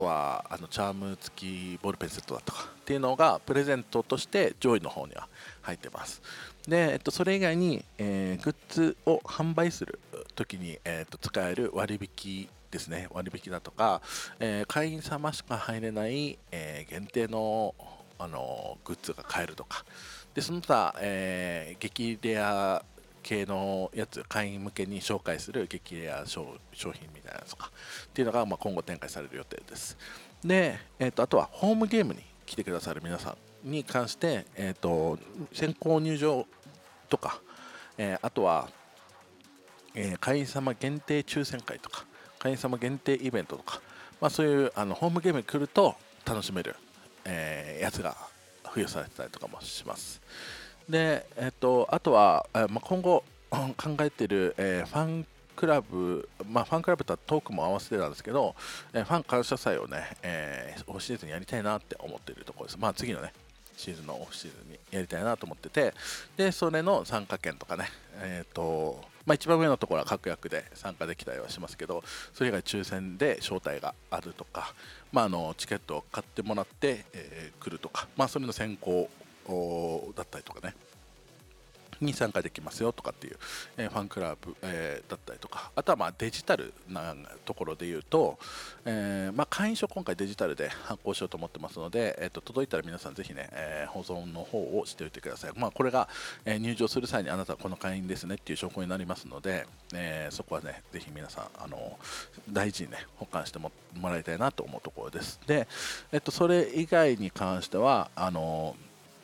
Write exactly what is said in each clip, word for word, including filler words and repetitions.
はあのチャーム付きボールペンセットだとかっていうのがプレゼントとして上位の方には入ってます。で、えっと、それ以外に、えーグッズを販売する時に、えっと、使える割引ですね、割引だとか、えー会員様しか入れない、えー限定の、あのグッズが買えるとか、でその他、えー激レア系のやつ、会員向けに紹介する激レア商商品みたいなやつとかっていうのが、まあ、今後展開される予定です。で、えーと、あとはホームゲームに来てくださる皆さんに関して、えーと、先行入場とか、えーあとは、えー会員様限定抽選会とか、会員様限定イベントとか、まあ、そういうあのホームゲームに来ると楽しめる、えーやつが付与されてたりとかもします。で、えっと、あとは、えーまあ、今後考えている、えーファンクラブ、まあ、ファンクラブとはトークも合わせてなんですけど、えーファン感謝祭をね、えーオフシーズンやりたいなって思っているところです。まあ、次のね、シーズンのオフシーズンにやりたいなと思ってて、で、それの参加券とかね、えっと、まあ、一番上のところは確約で参加できたりはしますけど、それ以外抽選で招待があるとか、まあ、あのチケットを買ってもらって、えー来るとか、まあ、それの選考だったりとかね、に参加できますよとかっていう、えーファンクラブ、えーだったりとか、あとはまあデジタルなところで言うと、えーまあ、会員証今回デジタルで発行しようと思ってますので、えー、と届いたら皆さんぜひね、えー保存の方をしておいてください。まあ、これが、えー入場する際にあなたはこの会員ですねっていう証拠になりますので、えーそこはねぜひ皆さんあの大事にね保管してももらいたいなと思うところです。で、えっと、それ以外に関してはあの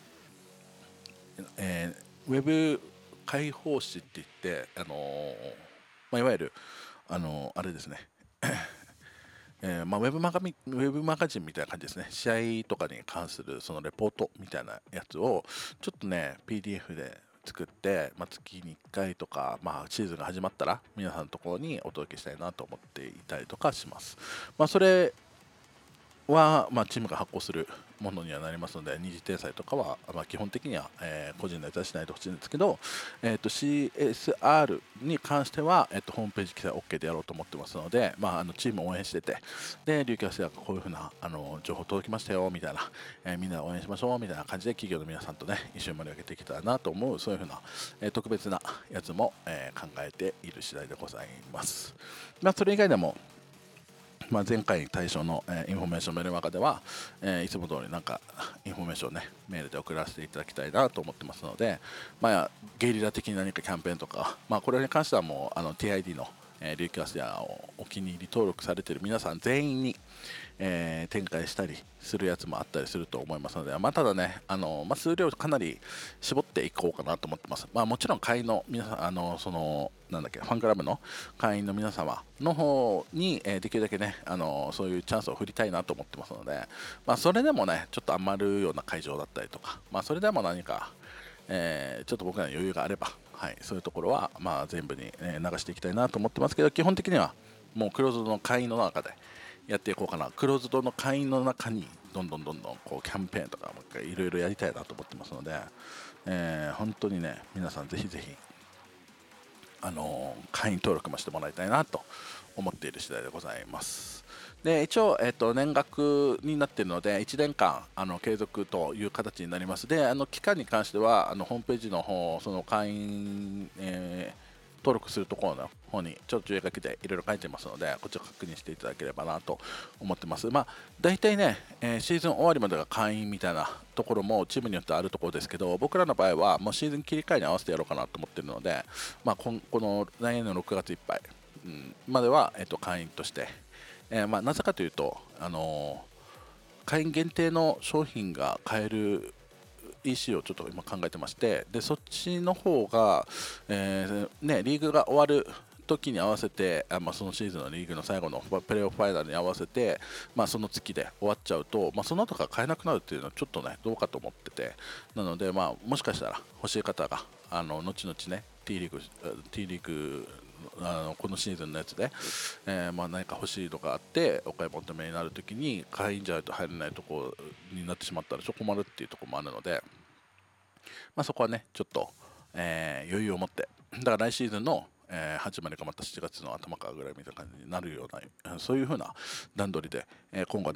えーウェブ開放誌って言って、あのーまあ、いわゆる、あのーあれですね、えーまあ、ウェブマガミウェブマガジンみたいな感じですね、試合とかに関するそのレポートみたいなやつをちょっとね ピーディーエフ で作って、まあ、月にいっかいとか、まあ、シーズンが始まったら皆さんのところにお届けしたいなと思っていたりとかします。まあ、それは、まあ、チームが発行するものにはなりますので、二次体裁とかは、まあ、基本的には、えー個人のやつはしないでほしいんですけど、えー、と シーエスアール に関しては、えー、とホームページ記載 OK でやろうと思ってますので、まあ、あのチームを応援してて、で、琉球アスヤがこういうふうなあの情報届きましたよみたいな、えーみんな応援しましょうみたいな感じで、企業の皆さんとね、一緒に盛り上げていけたらなと思う、そういうふうな、えー特別なやつも、えー考えている次第でございます。まあ、それ以外でも、まあ、前回対象の、えーインフォメーションメールマガでは、えーいつも通りなんかインフォメーションねメールで送らせていただきたいなと思ってますので、まあ、ゲリラ的に何かキャンペーンとか、まあ、これに関してはもうあの ティーアイディー の、えー、リューキャスヤをお気に入り登録されている皆さん全員に、えー展開したりするやつもあったりすると思いますので、まあ、ただねあの、まあ、数量かなり絞っていこうかなと思ってます。まあ、もちろん会員の皆さんあのそのなんだっけファンクラブの会員の皆様の方に、えーできるだけねあのそういうチャンスを振りたいなと思ってますので、まあ、それでもねちょっと余るような会場だったりとか、まあ、それでも何か、えーちょっと僕らに余裕があれば、はい、そういうところは、まあ、全部に、えー流していきたいなと思ってますけど、基本的にはもうクローズドの会員の中でやっていこうかな。クローズドの会員の中にどんどんどんどんこうキャンペーンとかもう一回いろいろやりたいなと思ってますので、えー本当にね皆さんぜひぜひあの会員登録もしてもらいたいなと思っている次第でございます。で一応、えっと年額になっているのでいちねんかんあの継続という形になります。であの期間に関してはあのホームページの方その会員、えー登録するところの方にちょっと注意書きでいろいろ書いてますので、こちら確認していただければなと思ってます。まあ大体ね、えーシーズン終わりまでが会員みたいなところもチームによってあるところですけど、僕らの場合はもうシーズン切り替えに合わせてやろうかなと思っているので、まあ、こんこの来年のろくがついっぱい、うん、までは、えっと、会員として、えーまあ、なぜかというと、あのー会員限定の商品が買える イーシー をちょっと今考えてまして、でそっちの方が、えーね、リーグが終わる時に合わせて、あまあ、そのシーズンのリーグの最後のプレーオフファイナルに合わせて、まあ、その月で終わっちゃうと、まあ、その後から買えなくなるっていうのはちょっとねどうかと思ってて、なので、まあ、もしかしたら欲しい方があの後々ね T リーグ T リーグあのこのシーズンのやつで、えーまあ、何か欲しいのがあってお買い求めになるときに会員じゃないと入れないところになってしまったらちょっと困るっていうところもあるので、まあ、そこはねちょっと、えー余裕を持って、だから来シーズンの、 えー始まりがまたしちがつの頭からぐらいみたいな感じになるような、そういう風な段取りで、えー今後は